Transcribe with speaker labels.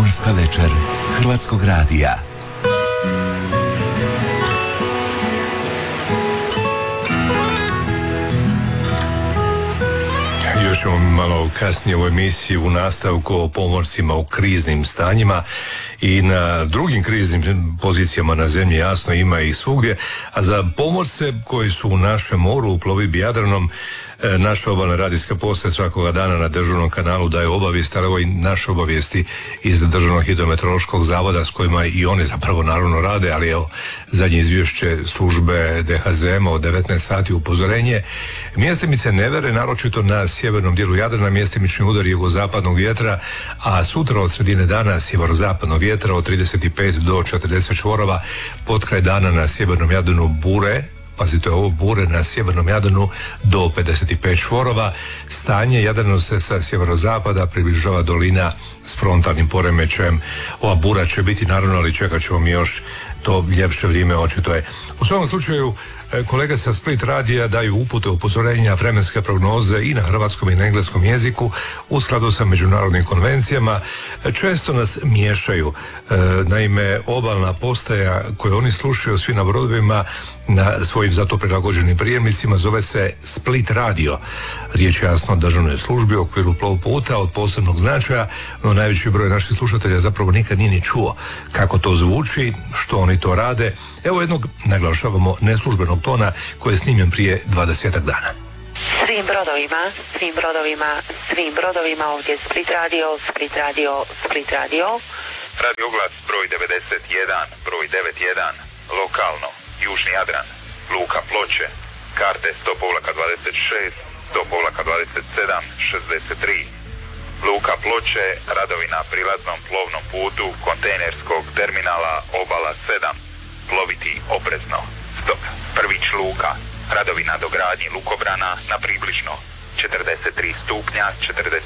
Speaker 1: Jadranska večer Hrvatskog radija.
Speaker 2: Još ćemo malo kasnije u emisiji u nastavku o pomorcima u kriznim stanjima i na drugim kriznim pozicijama na zemlji, jasno ima ih svugdje, a za pomorce koji su u našem moru u plovidbi Jadranom, naša obalna radijska postaja svakoga dana na dežurnom kanalu daje obavijest, ali evo i naše obavijesti iz Državnog hidrometeorološkog zavoda s kojima i oni zapravo naravno rade, ali evo zadnje izvješće službe DHZM-a od 19 sati upozorenje. Mjestimice nevere, naročito na sjevernom dijelu Jadrana, mjestimični udari jugozapadnog vjetra, a sutra od sredine dana sjeverozapadnog vjetra od 35 do 40 čvorova, potkraj dana na sjevernom Jadranu bure. Pazite, ovo bure na sjevernom Jadranu do 55 čvorova. Stanje Jadranu se sa sjeverozapada približava dolina s frontalnim poremećajem. Ova bura će biti naravno, ali čekat ćemo mi još to ljepše vrijeme, očito je. U svakom slučaju, kolege sa Split radija daju upute, upozorenja, vremenske prognoze i na hrvatskom i na engleskom jeziku u skladu sa međunarodnim konvencijama. Često nas miješaju. Naime, obalna postaja koju oni slušaju svi na brodovima na svojim zato prilagođenim prijemnicima zove se Split radio. Riječ je jasno o državnoj službi u okviru Plovputa od posebnog značaja, no najveći broj naših slušatelja zapravo nikad nije ni čuo kako to zvuči, što oni to rade. Evo jednog, naglašavamo, neslužbenog tona koji je snimljen prije 20 dana.
Speaker 3: Svim brodovima, ovdje Split radio.
Speaker 4: Radio glas broj 91, broj 91, lokalno, Južni Jadran, Luka Ploče, karte 100-26, 100-27, 63. Luka Ploče, radovi na prilaznom plovnom putu kontejnerskog terminala Obala 7, ploviti oprezno, stop. Prvić luka, radovi na dogradnji lukobrana na približno 43 stupnja, 45